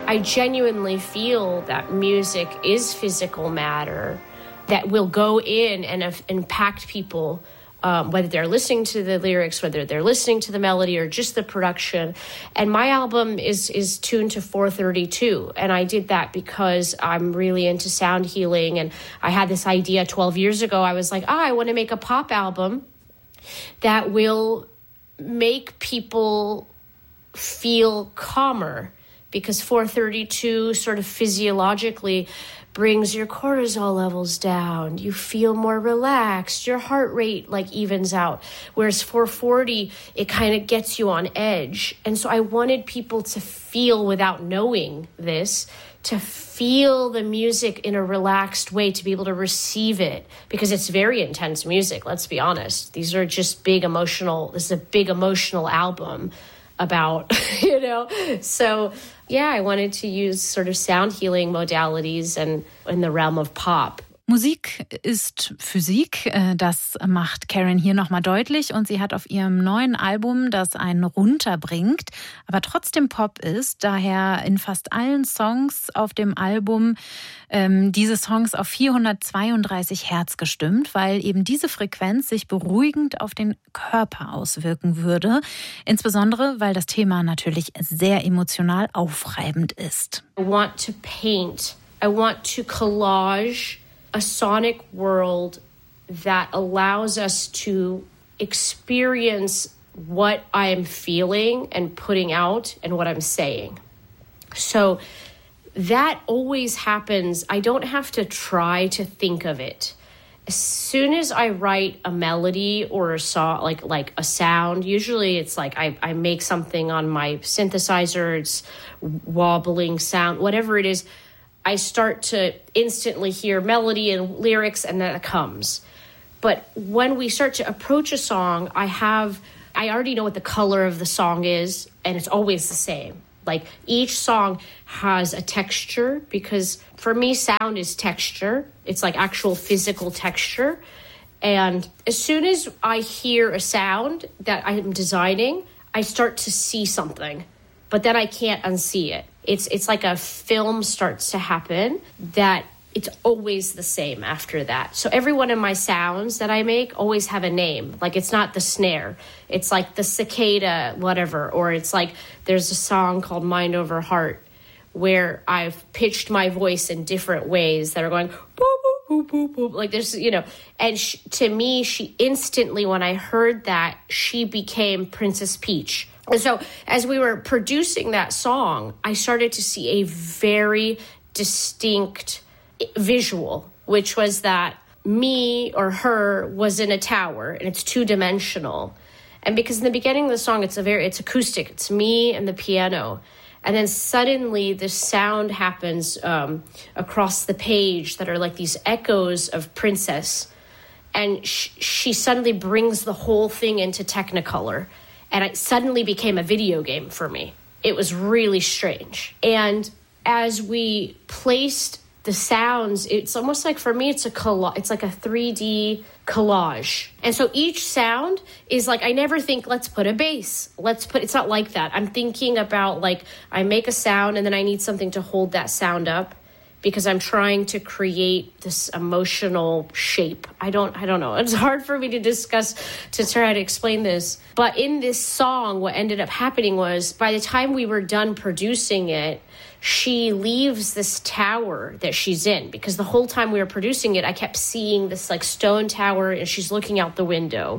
I genuinely feel that music is physical matter that will go in and impact people, whether they're listening to the lyrics, whether they're listening to the melody or just the production. And my album is tuned to 432. And I did that because I'm really into sound healing. And I had this idea 12 years ago. I was like, I want to make a pop album that will make people feel calmer, because 432 sort of physiologically brings your cortisol levels down. You feel more relaxed. Your heart rate like evens out. Whereas 440, it kind of gets you on edge. And so I wanted people to feel, without knowing this, to feel the music in a relaxed way, to be able to receive it, because it's very intense music. Let's be honest. These are just this is a big emotional album about, so yeah, I wanted to use sort of sound healing modalities and in the realm of pop. Musik ist Physik, das macht Karen hier nochmal deutlich, und sie hat auf ihrem neuen Album, das einen runterbringt, aber trotzdem Pop ist, daher in fast allen Songs auf dem Album diese Songs auf 432 Hertz gestimmt, weil eben diese Frequenz sich beruhigend auf den Körper auswirken würde, insbesondere weil das Thema natürlich sehr emotional aufreibend ist. I want to paint, I want to collage a sonic world that allows us to experience what I am feeling and putting out and what I'm saying. So that always happens. I don't have to try to think of it. As soon as I write a melody or a song, like a sound, usually it's like I make something on my synthesizer, it's wobbling sound, whatever it is, I start to instantly hear melody and lyrics, and then it comes. But when we start to approach a song, I already know what the color of the song is, and it's always the same. Like each song has a texture, because for me, sound is texture. It's like actual physical texture. And as soon as I hear a sound that I'm designing, I start to see something, but then I can't unsee it. It's like a film starts to happen that it's always the same after that. So every one of my sounds that I make always have a name. Like it's not the snare. It's like the cicada, whatever. Or it's like there's a song called Mind Over Heart where I've pitched my voice in different ways that are going boop, boop, boop, boop, boop. Like there's, and to me, she instantly, when I heard that, she became Princess Peach. And so as we were producing that song, I started to see a very distinct visual, which was that me or her was in a tower, and it's two-dimensional. And because in the beginning of the song, it's acoustic. It's me and the piano. And then suddenly this sound happens across the page that are like these echoes of Princess. And she suddenly brings the whole thing into Technicolor. And it suddenly became a video game for me. It was really strange. And as we placed the sounds, it's almost like, for me, it's like a 3D collage. And so each sound is like, I never think, let's put a bass. It's not like that. I'm thinking about like, I make a sound and then I need something to hold that sound up, because I'm trying to create this emotional shape. I don't know. It's hard for me to try to explain this. But in this song, what ended up happening was, by the time we were done producing it, she leaves this tower that she's in, because the whole time we were producing it, I kept seeing this like stone tower, and she's looking out the window.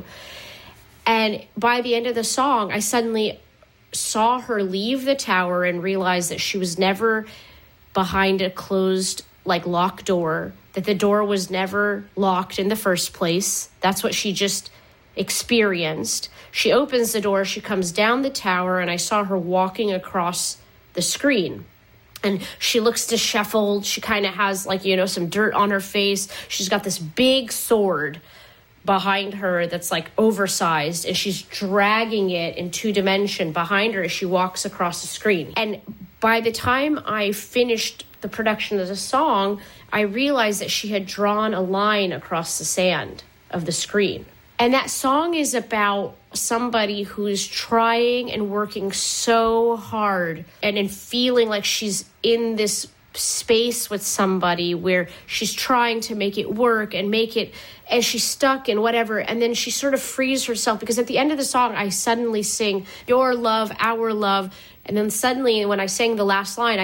And by the end of the song, I suddenly saw her leave the tower and realized that she was never behind a closed, like, locked door, that the door was never locked in the first place. That's what she just experienced. She opens the door, she comes down the tower, and I saw her walking across the screen. And she looks disheveled. She kind of has, like, some dirt on her face. She's got this big sword behind her that's, like, oversized, and she's dragging it in 2D behind her as she walks across the screen. And by the time I finished the production of the song, I realized that she had drawn a line across the sand of the screen. And that song is about somebody who is trying and working so hard and feeling like she's in this space with somebody where she's trying to make it work and make it, and she's stuck and whatever, and then she sort of frees herself, because at the end of the song I suddenly sing your love, our love, and then suddenly when I sang the last line, I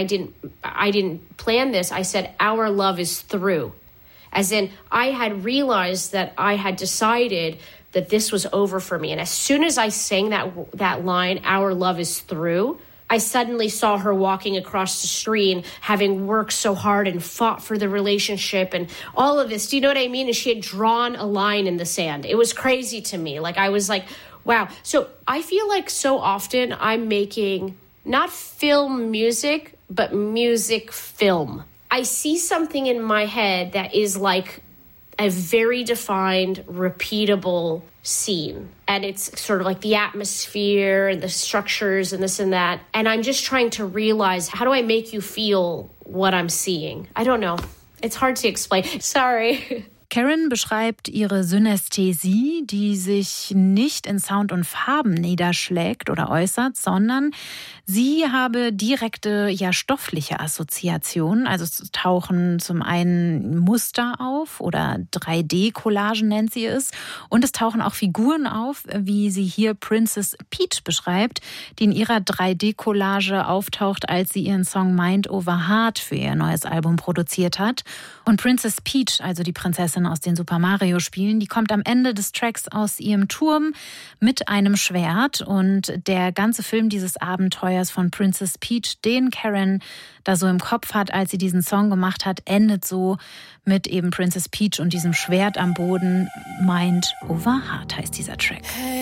didn't plan this, I said our love is through, as in I had realized that I had decided that this was over for me. And as soon as I sang that line, our love is through, I suddenly saw her walking across the street, having worked so hard and fought for the relationship and all of this. Do you know what I mean? And she had drawn a line in the sand. It was crazy to me. Like, I was like, wow. So I feel like so often I'm making not film music, but music film. I see something in my head that is like a very defined, repeatable scene. And it's sort of like the atmosphere and the structures and this and that. And I'm just trying to realize, how do I make you feel what I'm seeing? I don't know. It's hard to explain. Sorry. Karen beschreibt ihre Synästhesie, die sich nicht in Sound und Farben niederschlägt oder äußert, sondern sie habe direkte, stoffliche Assoziationen. Also es tauchen zum einen Muster auf oder 3D-Collagen nennt sie es. Und es tauchen auch Figuren auf, wie sie hier Princess Peach beschreibt, die in ihrer 3D-Collage auftaucht, als sie ihren Song Mind Over Heart für ihr neues Album produziert hat. Und Princess Peach, also die Prinzessin aus den Super Mario Spielen, die kommt am Ende des Tracks aus ihrem Turm mit einem Schwert. Und der ganze Film dieses Abenteuers von Princess Peach, den Karen da so im Kopf hat, als sie diesen Song gemacht hat, endet so mit eben Princess Peach und diesem Schwert am Boden. Mind Over Heart heißt dieser Track.